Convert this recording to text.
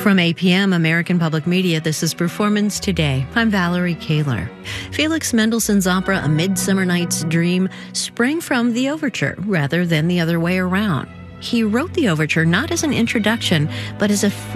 From APM, American Public Media, this is Performance Today. I'm Valerie Kaler. Felix Mendelssohn's opera A Midsummer Night's Dream sprang from the overture rather than the other way around. He wrote the overture not as an introduction, but as a